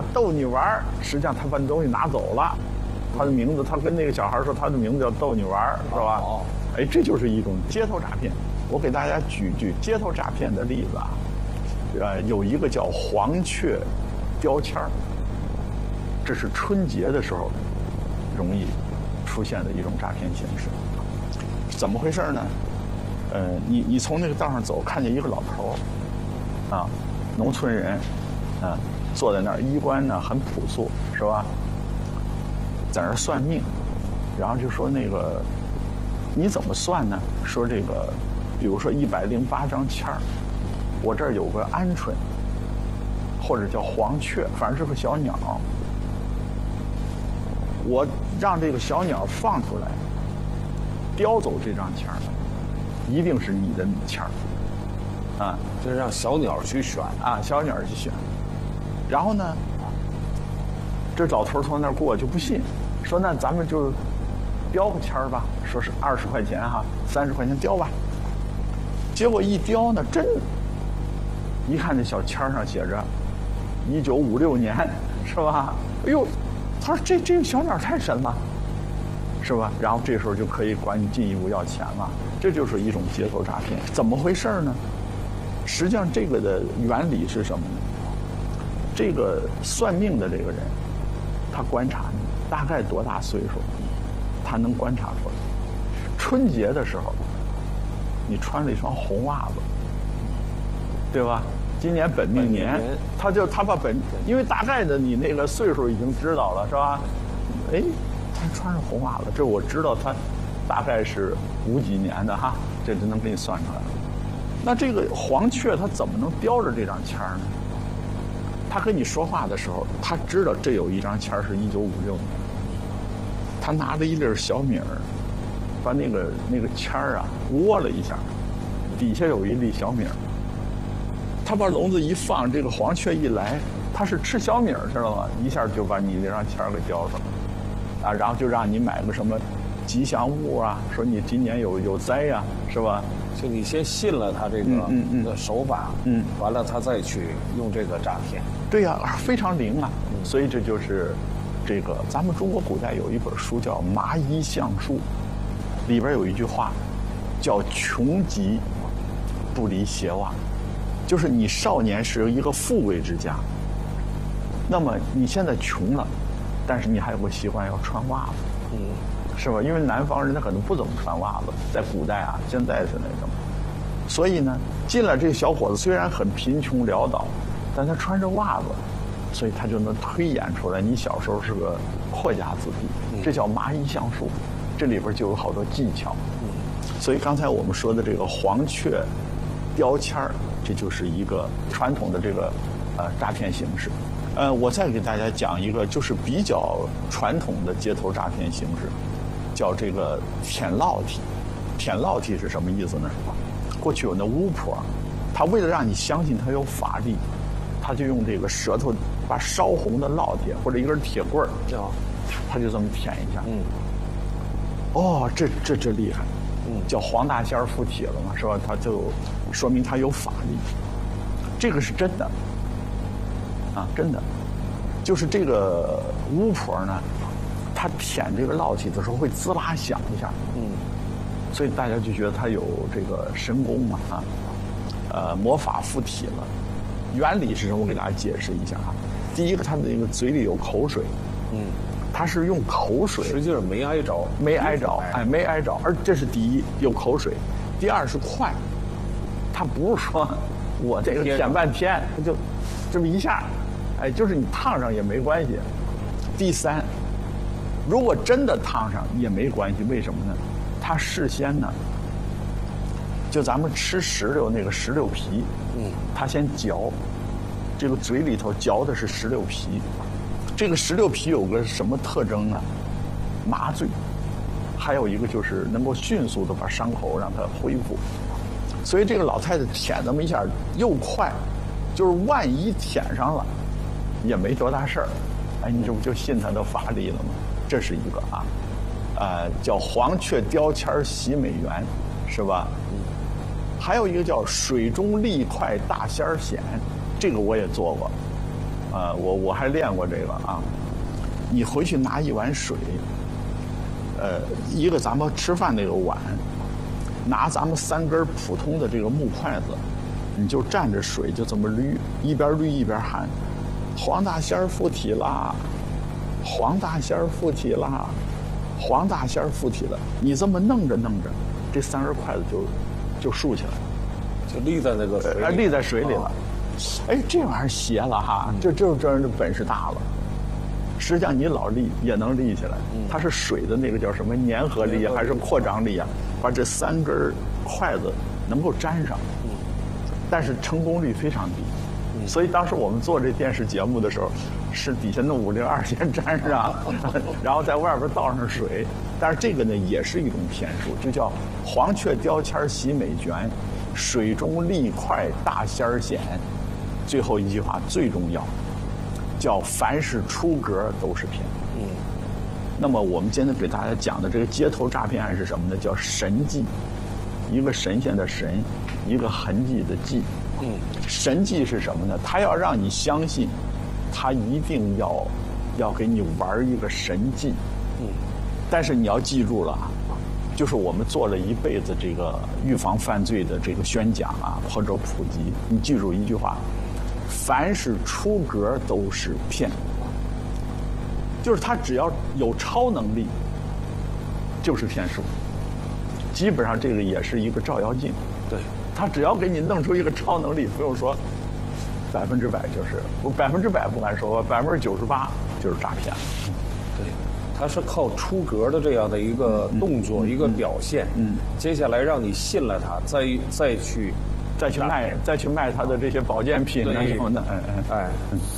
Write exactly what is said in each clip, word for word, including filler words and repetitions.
逗你玩儿，实际上他把你东西拿走了。他的名字，他跟那个小孩说，他的名字叫逗你玩儿，是吧？哦，哎，这就是一种街头诈骗。我给大家举举街头诈骗的例子啊，呃，有一个叫黄雀标签儿，这是春节的时候容易出现的一种诈骗形式。怎么回事呢？呃，你你从那个道上走，看见一个老头儿，啊，农村人，啊，坐在那儿，衣冠呢很朴素，是吧？在那儿算命，然后就说那个，你怎么算呢？说这个，比如说一百零八张签儿，我这儿有个鹌鹑，或者叫黄雀，反正是个小鸟，我让这个小鸟放出来，叼走这张签儿，一定是你的签儿，啊， 就是让小鸟去选啊，小鸟去选，然后呢，这老头从那儿过就不信。说那咱们就雕个签儿吧，说是二十块钱哈，三十块钱雕吧。结果一雕呢，真，一看这小签儿上写着一九五六年，是吧？哎呦，他说这这个小鸟太神了，是吧？然后这时候就可以管你进一步要钱了，这就是一种街头诈骗。怎么回事呢？实际上这个的原理是什么呢？这个算命的这个人，他观察你。大概多大岁数，他能观察出来。春节的时候，你穿了一双红袜子，对吧？今年本命年，他就他把本，因为大概的你那个岁数已经知道了，是吧？哎，他穿上红袜子，这我知道他大概是五几年的哈，这就能给你算出来了。那这个黄雀它怎么能叼着这张签儿呢？他跟你说话的时候，他知道这有一张签儿是一九五六年，他拿着一粒小米儿，把那个那个签儿啊窝了一下，底下有一粒小米儿。他把笼子一放，这个黄雀一来，他是吃小米儿，知道吗？一下就把你那张签儿给叼上了，啊，然后就让你买个什么吉祥物啊，说你今年有有灾呀、啊，是吧？ 就你先信了他这个嗯嗯嗯手法，嗯，完了他再去用这个诈骗。 对呀、啊，非常灵啊！嗯、所以这就是这个咱们中国古代有一本书叫《麻衣相术》，里边有一句话叫“穷极不离鞋袜”，就是你少年是一个富贵之家，那么你现在穷了，但是你还有个习惯要穿袜子，嗯。是吧？因为南方人他可能不怎么穿袜子，在古代啊，现在是那什么，所以呢，进来这个小伙子虽然很贫穷潦倒，但他穿着袜子，所以他就能推演出来你小时候是个阔家子弟，这叫麻衣相术，这里边就有好多技巧。所以刚才我们说的这个黄雀标签儿，这就是一个传统的这个呃诈骗形式。呃，我再给大家讲一个就是比较传统的街头诈骗形式。叫这个舔烙体，舔烙体是什么意思呢？过去有那巫婆，他为了让你相信他有法力，他就用这个舌头把烧红的烙铁或者一根铁棍儿，他就这么舔一下。嗯，哦，这这这厉害，嗯，叫黄大仙附体了嘛，是吧？他就说明他有法力，这个是真的，啊，真的，就是这个巫婆呢。他舔这个烙体的时候会滋啦响一下，嗯，所以大家就觉得他有这个神功嘛，啊，呃，魔法附体了。原理是什么？我给大家解释一下啊。第一个，他的那个嘴里有口水，嗯，他是用口水， 实际上没挨着， 没挨着，哎，没挨着。而这是第一，有口水；第二是快，他不是说我这个舔半天，他就这么一下，哎，就是你烫上也没关系。第三。如果真的烫上也没关系，为什么呢？他事先呢，就咱们吃石榴那个石榴皮，嗯，他先嚼，这个嘴里头嚼的是石榴皮，这个石榴皮有个什么特征呢？麻醉，还有一个就是能够迅速的把伤口让它恢复，所以这个老太太舔那么一下又快，就是万一舔上了，也没多大事儿，哎，你这不就信她的法力了吗？这是一个啊，呃，叫黄雀雕签洗美元，是吧？还有一个叫水中利快大仙显，这个我也做过， 呃，我我还练过这个啊。你回去拿一碗水，呃，一个咱们吃饭那个碗，拿咱们三根普通的这个木筷子，你就蘸着水就这么捋，一边捋一边喊：“黄大仙儿附体啦，黄大仙儿附体啦，黄大仙儿附体了。”你这么弄着弄着，这三根筷子就就竖起来， 就立在那个水里， 呃，立在水里了。哎，这玩意儿邪了哈，这这这人的本事大了。实际上你老立也能立起来，它是水的那个叫什么粘合力还是扩张力啊？把这三根筷子能够粘上，但是成功率非常低。所以当时我们做这电视节目的时候，是底下弄五零二先粘上，然后在外边倒上水。但是这个呢也是一种骗术，就叫黄雀雕签喜美卷，水中立块大仙儿显。最后一句话最重要，叫凡是出格都是骗。嗯，那么我们今天给大家讲的这个街头诈骗案是什么呢？叫神迹，一个神仙的神，一个痕迹的迹。嗯，神迹是什么呢？他要让你相信，他一定要要给你玩一个神迹。嗯，但是你要记住了，就是我们做了一辈子这个预防犯罪的这个宣讲啊，或者普及，你记住一句话。凡是出格都是骗，就是他只要有超能力，就是骗术。基本上这个也是一个照妖镜， 对， 他只要给你弄出一个超能力，不用说百分之百就是不百分之百不敢说，百分之九十八就是诈骗。 对，他是靠出格的这样的一个动作、嗯、一个表现，嗯，接下来让你信了他，再再去。 再去卖，再去卖他的这些保健品啊什么的，哎哎哎。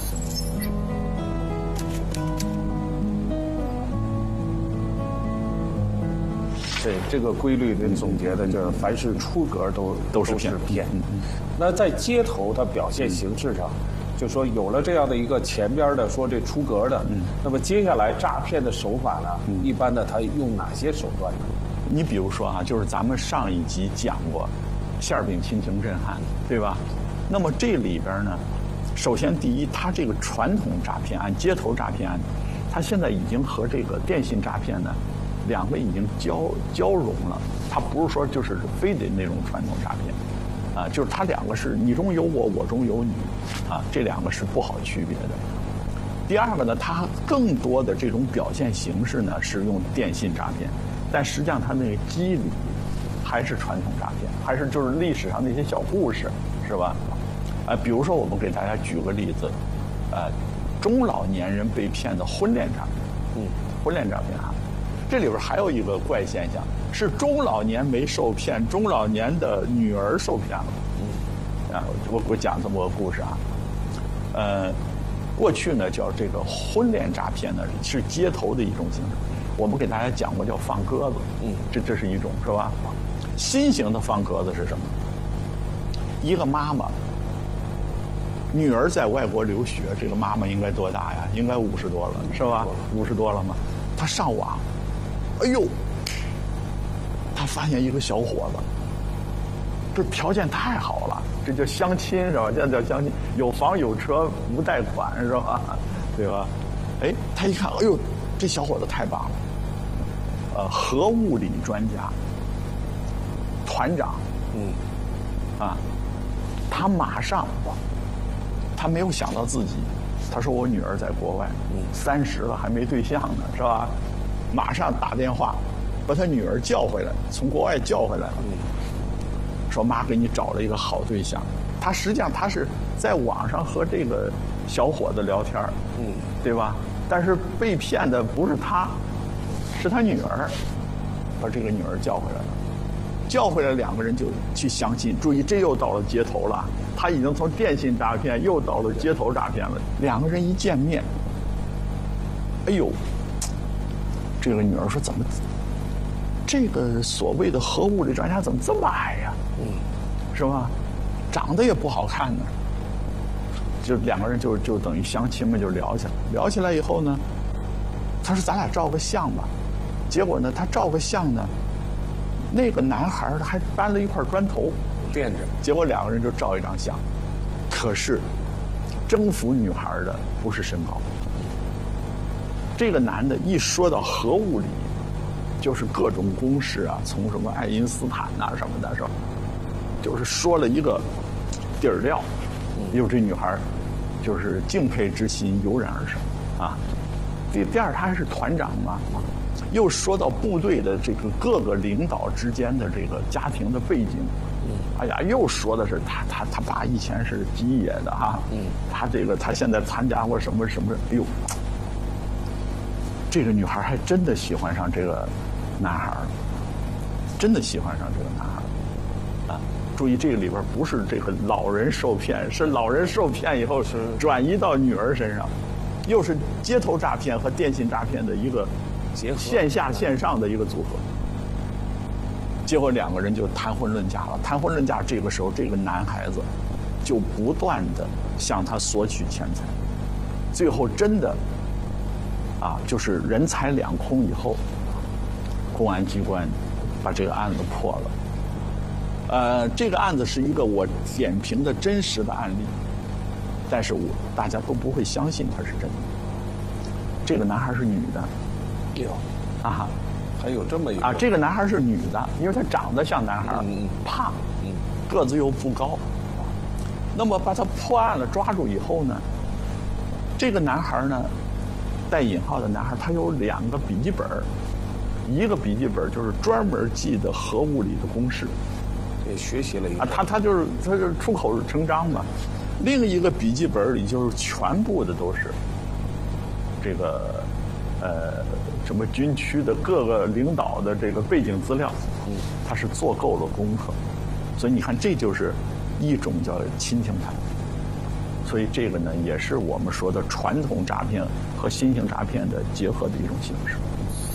对，这个规律您总结的就是，凡是出格都都是骗。 骗。那在街头的表现形式上，就说有了这样的一个前边的说这出格的，那么接下来诈骗的手法呢，一般的他用哪些手段呢？ 你比如说啊，就是咱们上一集讲过。馅儿饼亲情震撼，对吧？那么这里边呢，首先第一，它这个传统诈骗案、街头诈骗案，它现在已经和这个电信诈骗呢，两个已经交交融了。它不是说就是非得那种传统诈骗，啊，就是它两个是你中有我，我中有你，啊，这两个是不好区别的。第二个呢，它更多的这种表现形式呢是用电信诈骗，但实际上它那个机理。还是传统诈骗，还是就是历史上那些小故事，是吧？呃，比如说我们给大家举个例子，呃，中老年人被骗的婚恋诈骗，嗯，婚恋诈骗啊，这里边还有一个怪现象，是中老年没受骗，中老年的女儿受骗了。嗯，啊，我我讲这么个故事啊，呃，过去呢叫这个婚恋诈骗呢是街头的一种形式，我们给大家讲过叫放鸽子，嗯，这这是一种是吧？新型的放鸽子是什么？一个妈妈，女儿在外国留学，这个妈妈应该多大呀？应该五十多了，是吧？五十多了嘛。她上网，哎呦，她发现一个小伙子，这条件太好了，这叫相亲是吧？这叫相亲，有房有车无贷款是吧？对吧？哎，她一看，哎呦，这小伙子太棒了，呃，核物理专家。团长，嗯，啊，他马上，他没有想到自己，他说我女儿在国外，三十了还没对象呢，是吧？马上打电话，把他女儿叫回来，从国外叫回来了，说妈给你找了一个好对象。他实际上他是在网上和这个小伙子聊天，嗯，对吧？但是被骗的不是他，是他女儿，把这个女儿叫回来了。叫回来，两个人就去相亲。注意，这又到了街头了。他已经从电信诈骗又到了街头诈骗了。两个人一见面，哎呦，这个女儿说：“怎么，这个所谓的核物理专家怎么这么矮呀？嗯，是吧？长得也不好看呢。”就两个人就就等于相亲嘛，就聊起来。聊起来以后呢，他说：“咱俩照个相吧。”结果呢，他照个相呢。那个男孩还搬了一块砖头， 垫着。 结果两个人就照一张相，可是征服女孩的不是身高。这个男的一说到核物理，就是各种公式啊，从什么爱因斯坦呐、啊、什么的，是吧？就是说了一个底儿料，有这女孩就是敬佩之心油然而生啊。第第二，他还是团长嘛，又说到部队的这个各个领导之间的这个家庭的背景。哎呀，又说的是他他他爸以前是基野的哈，嗯，他这个他现在参加过什么什么，哎呦，这个女孩还真的喜欢上这个男孩了，真的喜欢上这个男孩啊！注意，这个里边不是这个老人受骗，是老人受骗以后是转移到女儿身上，又是街头诈骗和电信诈骗的一个结合， 线下线上的一个组合。结果两个人就谈婚论嫁了。谈婚论嫁，这个时候这个男孩子就不断的向他索取钱财，最后真的啊，就是人财两空以后，公安机关把这个案子破了。呃，这个案子是一个我点评的真实的案例，但是我大家都不会相信它是真的。这个男孩是女的， 有啊。 还有这么一个啊，这个男孩是女的，因为她长得像男孩，嗯、胖，嗯、个子又不高。那么把他破案了，抓住以后呢，这个男孩呢，带引号的男孩，他有两个笔记本，一个笔记本就是专门记的核物理的公式， 也学习了一个。 啊，他他就是他就是出口成章嘛。另一个笔记本里就是全部的都是这个呃。什么军区的各个领导的这个背景资料，嗯，他是做够了功课，所以你看，这就是一种叫亲情谈。所以这个呢，也是我们说的传统诈骗和新型诈骗的结合的一种形式。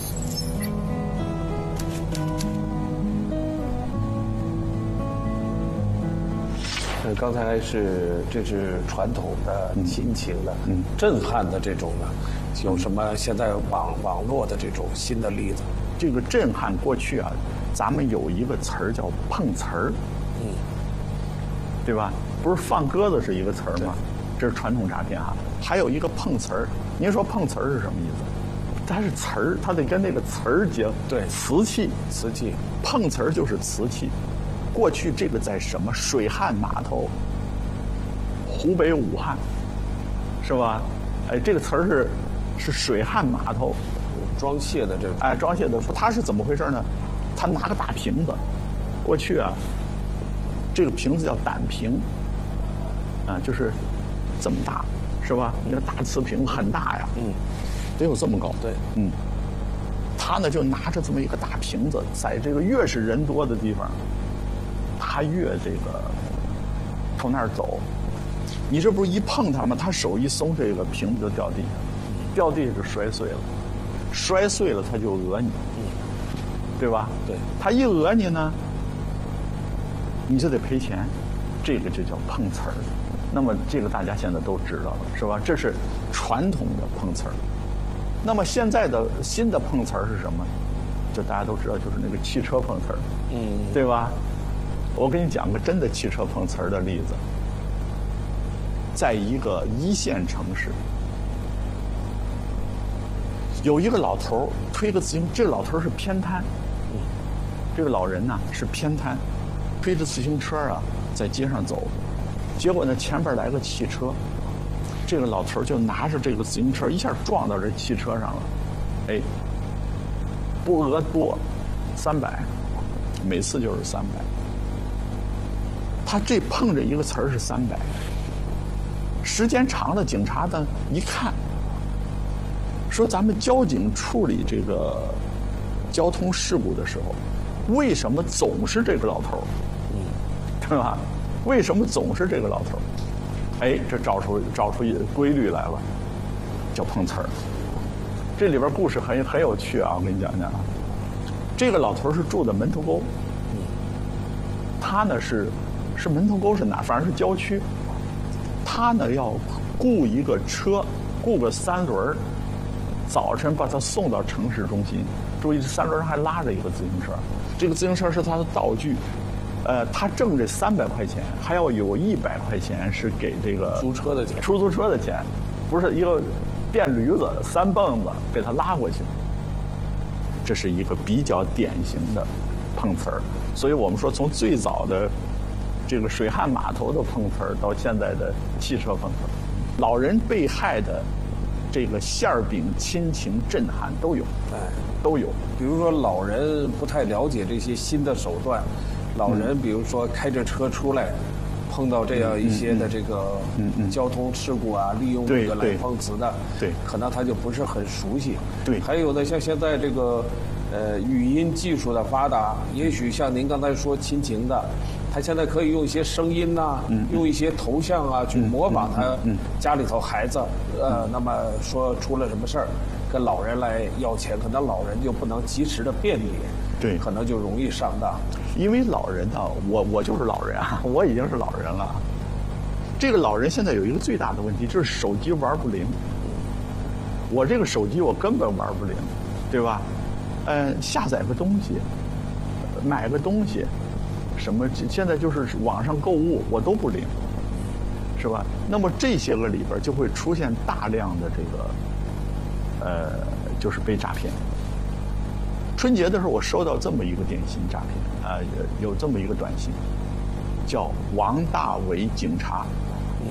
呃，刚才是这是传统的、亲情的、嗯、震撼的这种的。有什么现在网网络的这种新的例子？ 这个震撼过去啊，咱们有一个词儿叫碰瓷儿，嗯，对吧？不是放鸽子是一个词儿吗？这是传统诈骗哈。还有一个碰瓷儿，您说碰瓷儿是什么意思？它是词儿，它得跟那个词儿结。 对， 瓷器， 瓷器， 碰瓷儿就是瓷器。过去这个在什么水旱码头，湖北武汉，是吧？哎，这个词儿是。是水旱码头装卸的这种， 哎，装卸的，他是怎么回事呢？他拿个大瓶子，过去啊，这个瓶子叫胆瓶，啊，就是这么大，是吧？一个大瓷瓶很大呀，嗯，得有这么高， 对， 嗯，他呢就拿着这么一个大瓶子，在这个越是人多的地方，他越这个从那儿走，你这不是一碰他吗？他手一松，这个瓶子就掉地上。掉地就摔碎了，摔碎了他就讹你，对吧？ 对， 他一讹你呢，你就得赔钱，这个就叫碰瓷儿。那么这个大家现在都知道了，是吧？这是传统的碰瓷儿。那么现在的新的碰瓷儿是什么？就大家都知道，就是那个汽车碰瓷儿，嗯，对吧？我给你讲个真的汽车碰瓷儿的例子，在一个一线城市。有一个老头推个自行，这个老头是偏瘫，嗯，这个老人呢是偏瘫，推着自行车啊在街上走，结果呢前边来个汽车，这个老头就拿着这个自行车一下撞到这汽车上了，哎，不讹多，三百，每次就是三百，他这碰着一个词儿是三百，时间长了，警察呢一看。说咱们交警处理这个交通事故的时候，为什么总是这个老头儿？嗯，对吧？为什么总是这个老头儿？哎，这找出找出规律来了，叫碰瓷儿。这里边故事很很有趣啊，我跟你讲讲啊。这个老头儿是住的门头沟，嗯，他呢是是门头沟是哪？反正是郊区。他呢要雇一个车，雇个三轮儿。早晨把他送到城市中心，注意这三轮上还拉着一个自行车，这个自行车是他的道具， 呃，他挣这三百块钱，还要有一百块钱是给这个租车的钱， 出租车的钱，不是一个电驴子三蹦子给他拉过去。这是一个比较典型的碰瓷儿，所以我们说从最早的这个水旱码头的碰瓷儿，到现在的汽车碰瓷儿，老人被害的这个馅儿饼亲情震撼都有， 哎， 都有。 比如说老人不太了解这些新的手段，老人比如说开着车出来，碰到这样一些的这个交通事故啊，利用这个来碰瓷的， 对， 可能他就不是很熟悉。 对， 还有的像现在这个呃语音技术的发达，也许像您刚才说亲情的，他现在可以用一些声音呐、啊，嗯、用一些头像啊去模仿他家里头孩子，嗯、呃，那么说出了什么事儿，跟老人来要钱，可能老人就不能及时的辨别， 对， 可能就容易上当。 因为老人呢，我我就是老人啊，我已经是老人了。这个老人现在有一个最大的问题，就是手机玩不灵。我这个手机我根本玩不灵，对吧？嗯、呃，下载个东西，买个东西，什么现在就是网上购物，我都不灵，是吧？那么这些个里边就会出现大量的这个，呃，就是被诈骗。春节的时候，我收到这么一个电信诈骗，啊、呃，有这么一个短信，叫王大为警察。嗯，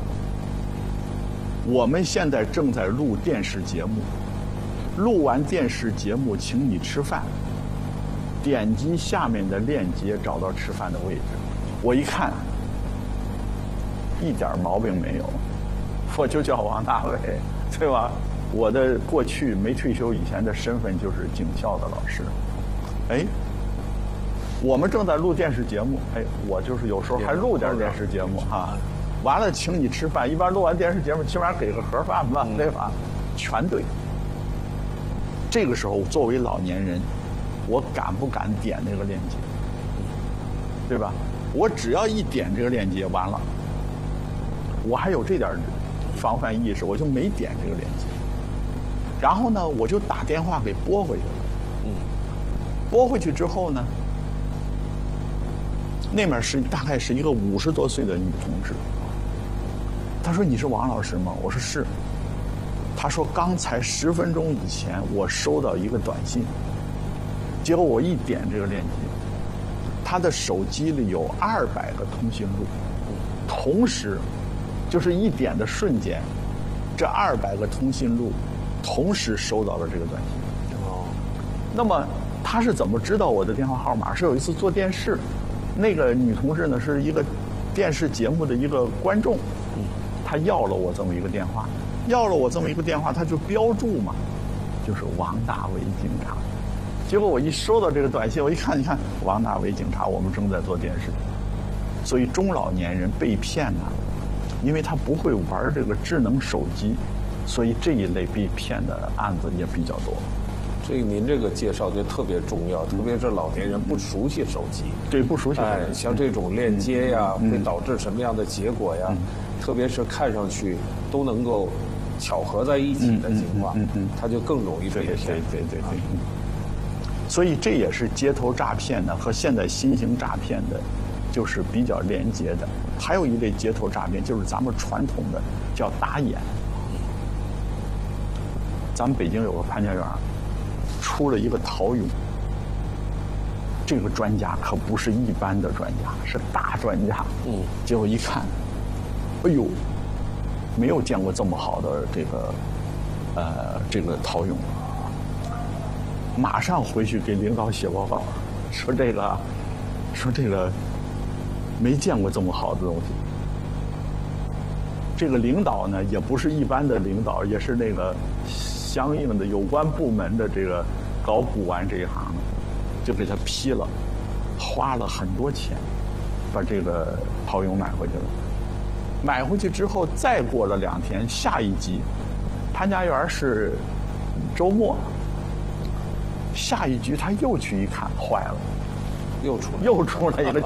我们现在正在录电视节目，录完电视节目，请你吃饭。点击下面的链接，找到吃饭的位置。我一看，一点毛病没有，我就叫王大为，对吧？我的过去没退休以前的身份就是警校的老师。哎，我们正在录电视节目，哎，我就是有时候还录点电视节目哈。完了，请你吃饭，一般录完电视节目，起码给个盒饭吧，对吧？全对。这个时候，作为老年人，我敢不敢点那个链接？对吧？我只要一点这个链接，完了，我还有这点防范意识，我就没点这个链接。然后呢，我就打电话给拨回去了。嗯，拨回去之后呢，那面是大概是一个五十多岁的女同志。她说：“你是王老师吗？”我说：“是。”她说：“刚才十分钟以前，我收到一个短信，结果我一点这个链接，她的手机里有二百个通讯录，同时，就是一点的瞬间，这二百个通讯录。”同时收到了这个短信。哦，那么他是怎么知道我的电话号码？是有一次做电视，那个女同志呢是一个电视节目的一个观众，嗯，她要了我这么一个电话，要了我这么一个电话，她就标注嘛，就是王大为警察。结果我一收到这个短信，我一看，你看王大为警察，我们正在做电视。所以中老年人被骗呢、啊，因为他不会玩这个智能手机。所以这一类被骗的案子也比较多。 所以您这个介绍就特别重要，特别是老年人不熟悉手机， 对，不熟悉。 哎，像这种链接呀，会导致什么样的结果呀？特别是看上去都能够巧合在一起的情况，嗯嗯，它就更容易被骗。 对对对对。所以这也是街头诈骗呢和现在新型诈骗的，就是比较连接的。还有一类街头诈骗，就是咱们传统的叫打眼。咱们北京有个潘家园，出了一个陶俑，这个专家可不是一般的专家，是大专家。嗯，结果一看，哎呦，没有见过这么好的这个，呃，这个陶俑，马上回去给领导写报告，说这个，说这个没见过这么好的东西。这个领导呢，也不是一般的领导，也是那个相应的有关部门的这个搞古玩这一行的，就给他批了，花了很多钱，把这个陶俑买回去了。买回去之后，再过了两天，下一集，潘家园是周末，下一局他又去一看，坏了， 又出又出来一个